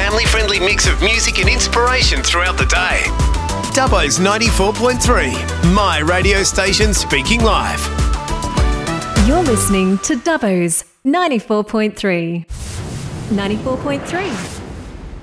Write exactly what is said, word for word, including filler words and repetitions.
family-friendly mix of music and inspiration throughout the day. Dubbo's ninety-four point three, my radio station speaking live. You're listening to Dubbo's ninety-four point three. ninety-four point three.